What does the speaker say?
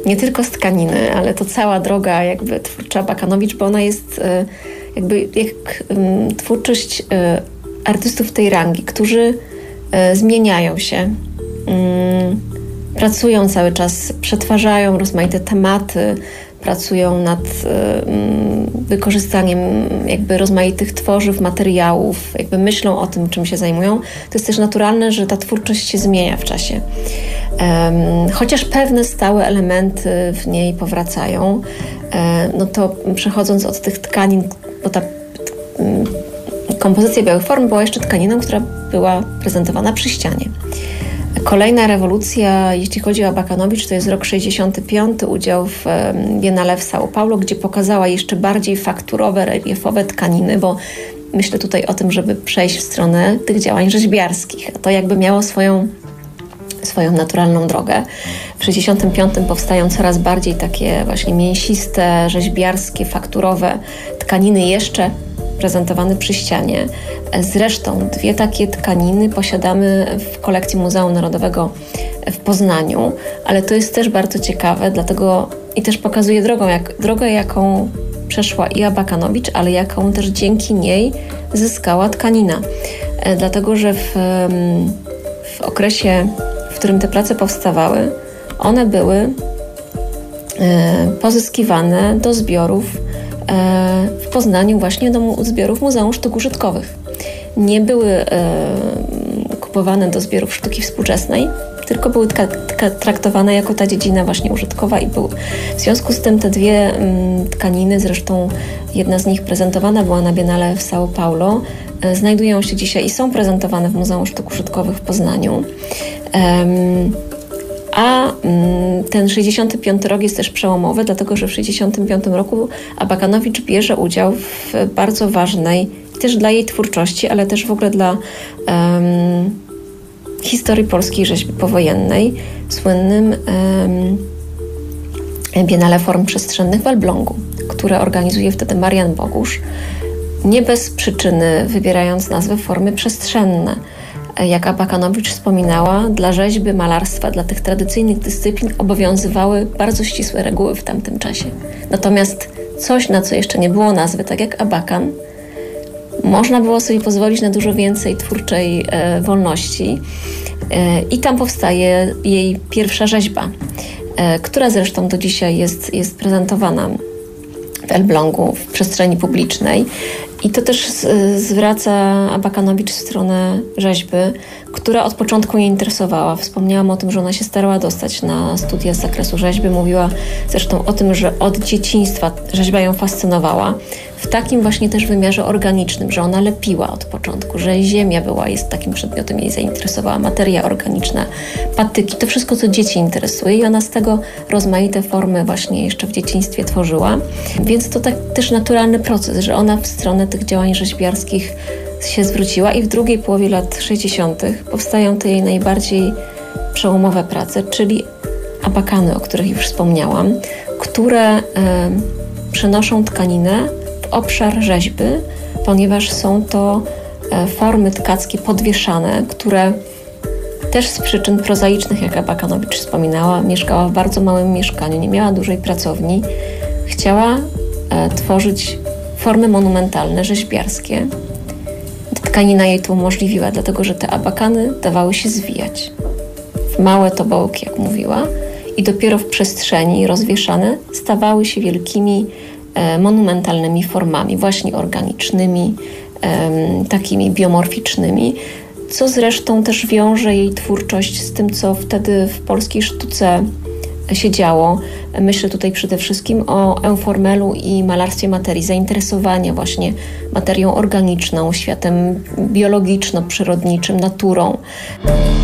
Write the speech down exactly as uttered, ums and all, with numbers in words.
nie tylko z tkaniny, ale to cała droga jakby twórcza Abakanowicz, bo ona jest jakby jak twórczość artystów tej rangi, którzy zmieniają się, pracują cały czas, przetwarzają rozmaite tematy, pracują nad wykorzystaniem jakby rozmaitych tworzyw, materiałów, jakby myślą o tym, czym się zajmują. To jest też naturalne, że ta twórczość się zmienia w czasie. Chociaż pewne stałe elementy w niej powracają, no to przechodząc od tych tkanin, bo ta kompozycja białych form była jeszcze tkaniną, która była prezentowana przy ścianie. Kolejna rewolucja, jeśli chodzi o Abakanowicz, to jest rok sześćdziesiąty piąty, udział w Biennale w São Paulo, gdzie pokazała jeszcze bardziej fakturowe, reliefowe tkaniny, bo myślę tutaj o tym, żeby przejść w stronę tych działań rzeźbiarskich. To jakby miało swoją, swoją naturalną drogę. W sześćdziesiątym piątym powstają coraz bardziej takie właśnie mięsiste, rzeźbiarskie, fakturowe tkaniny jeszcze prezentowane przy ścianie. Zresztą dwie takie tkaniny posiadamy w kolekcji Muzeum Narodowego w Poznaniu, ale to jest też bardzo ciekawe, dlatego i też pokazuje drogą, jak, drogę, jaką przeszła i Abakanowicz, ale jaką też dzięki niej zyskała tkanina. E, dlatego, że w, w okresie, w którym te prace powstawały, one były e, pozyskiwane do zbiorów w Poznaniu właśnie do zbiorów Muzeum Sztuk Użytkowych. Nie były e, kupowane do zbiorów sztuki współczesnej, tylko były tka, tka, traktowane jako ta dziedzina właśnie użytkowa i był. W związku z tym te dwie m, tkaniny, zresztą jedna z nich prezentowana była na Biennale w São Paulo, e, znajdują się dzisiaj i są prezentowane w Muzeum Sztuk Użytkowych w Poznaniu. Ehm, A ten sześćdziesiąty piąty rok jest też przełomowy, dlatego że w sześćdziesiątym piątym roku Abakanowicz bierze udział w bardzo ważnej, też dla jej twórczości, ale też w ogóle dla um, historii polskiej rzeźby powojennej, słynnym um, Biennale Form Przestrzennych w Elblągu, które organizuje wtedy Marian Bogusz, nie bez przyczyny wybierając nazwę formy przestrzenne. Jak Abakanowicz wspominała, dla rzeźby, malarstwa, dla tych tradycyjnych dyscyplin obowiązywały bardzo ścisłe reguły w tamtym czasie. Natomiast coś, na co jeszcze nie było nazwy, tak jak abakan, można było sobie pozwolić na dużo więcej twórczej e, wolności e, i tam powstaje jej pierwsza rzeźba, e, która zresztą do dzisiaj jest, jest prezentowana w Elblągu, w przestrzeni publicznej. I to też z, zwraca Abakanowicz w stronę rzeźby, która od początku jej interesowała. Wspomniałam o tym, że ona się starała dostać na studia z zakresu rzeźby. Mówiła zresztą o tym, że od dzieciństwa rzeźba ją fascynowała. W takim właśnie też wymiarze organicznym, że ona lepiła od początku, że ziemia była, jest takim przedmiotem, jej zainteresowała, materia organiczna, patyki, to wszystko, co dzieci interesuje i ona z tego rozmaite formy właśnie jeszcze w dzieciństwie tworzyła. Więc to tak też naturalny proces, że ona w stronę tych działań rzeźbiarskich się zwróciła i w drugiej połowie lat sześćdziesiątych powstają te jej najbardziej przełomowe prace, czyli abakany, o których już wspomniałam, które y, przenoszą tkaninę w obszar rzeźby, ponieważ są to y, formy tkackie podwieszane, które też z przyczyn prozaicznych, jak Abakanowicz wspominała, mieszkała w bardzo małym mieszkaniu, nie miała dużej pracowni, chciała y, tworzyć formy monumentalne, rzeźbiarskie. Tkanina jej to umożliwiła, dlatego że te abakany dawały się zwijać w małe tobołki, jak mówiła, i dopiero w przestrzeni rozwieszane stawały się wielkimi, e, monumentalnymi formami, właśnie organicznymi, e, takimi biomorficznymi, co zresztą też wiąże jej twórczość z tym, co wtedy w polskiej sztuce się działo. Myślę tutaj przede wszystkim o euformelu i malarstwie materii, zainteresowania właśnie materią organiczną, światem biologiczno-przyrodniczym, naturą.